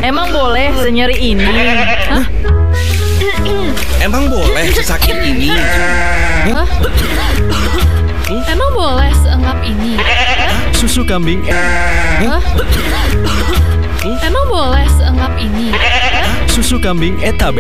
Emang boleh senyeri ini? Hah? Emang boleh sesakit ini? Hah? Emang boleh seenggap ini? Susu kambing. Hah? Emang boleh seenggap ini? Susu kambing eta